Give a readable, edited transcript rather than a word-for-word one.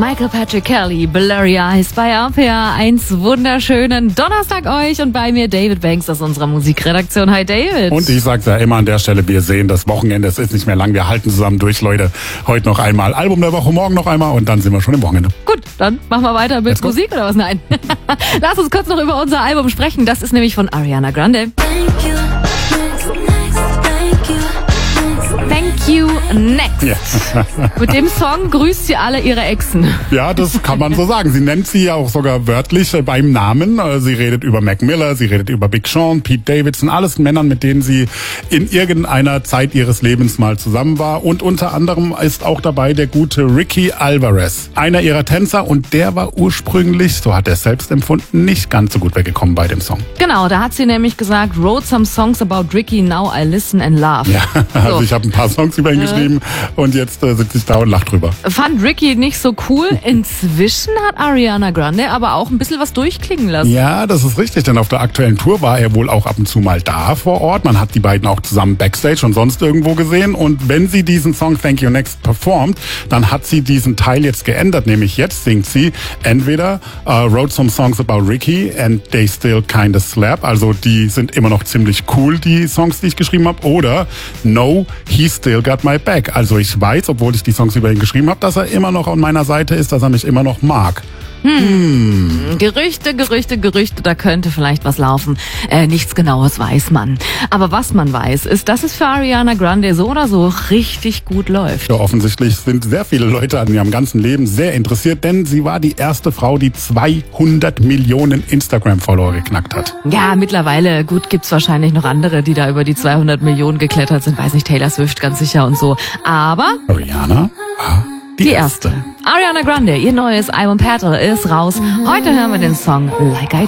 Michael Patrick Kelly, Blurry Eyes bei RPA 1. Wunderschönen Donnerstag euch und bei mir David Banks aus unserer Musikredaktion. Hi David. Und ich sag's ja immer an der Stelle, wir sehen das Wochenende, es ist nicht mehr lang, wir halten zusammen durch, Leute. Heute noch einmal Album der Woche, morgen noch einmal und dann sind wir schon im Wochenende. Gut, dann machen wir weiter mit Musik oder was? Nein. Lass uns kurz noch über unser Album sprechen. Das ist nämlich von Ariana Grande. Thank you, next. Ja. Mit dem Song grüßt sie alle ihre Exen. Ja, das kann man so sagen. Sie nennt sie ja auch sogar wörtlich beim Namen. Sie redet über Mac Miller, sie redet über Big Sean, Pete Davidson, alles Männern, mit denen sie in irgendeiner Zeit ihres Lebens mal zusammen war. Und unter anderem ist auch dabei der gute Ricky Alvarez, einer ihrer Tänzer. Und der war ursprünglich, so hat er es selbst empfunden, nicht ganz so gut weggekommen bei dem Song. Genau, da hat sie nämlich gesagt, wrote some songs about Ricky, now I listen and laugh. Ja, also so. Ich habe ein paar Songs über ihn geschrieben und jetzt sitze ich da und lach drüber. Fand Ricky nicht so cool. Inzwischen hat Ariana Grande aber auch ein bisschen was durchklingen lassen. Ja, das ist richtig, denn auf der aktuellen Tour war er wohl auch ab und zu mal da vor Ort. Man hat die beiden auch zusammen Backstage und sonst irgendwo gesehen. Und wenn sie diesen Song Thank You Next performt, dann hat sie diesen Teil jetzt geändert. Nämlich jetzt singt sie entweder wrote some songs about Ricky and they still kinda slap. Also die sind immer noch ziemlich cool, die Songs, die ich geschrieben habe. Oder no, he still got my back. Also ich weiß, obwohl ich die Songs über ihn geschrieben habe, dass er immer noch an meiner Seite ist, dass er mich immer noch mag. Gerüchte, da könnte vielleicht was laufen. Nichts Genaues weiß man. Aber was man weiß, ist, dass es für Ariana Grande so oder so richtig gut läuft. Ja, offensichtlich sind sehr viele Leute an ihrem ganzen Leben sehr interessiert, denn sie war die erste Frau, die 200 Millionen Instagram-Follower geknackt hat. Ja, mittlerweile, gut, gibt's wahrscheinlich noch andere, die da über die 200 Millionen geklettert sind. Weiß nicht, Taylor Swift ganz sicher und so. Aber Ariana war die erste. Ariana Grande, ihr neues Album Petal ist raus. Heute hören wir den Song Like I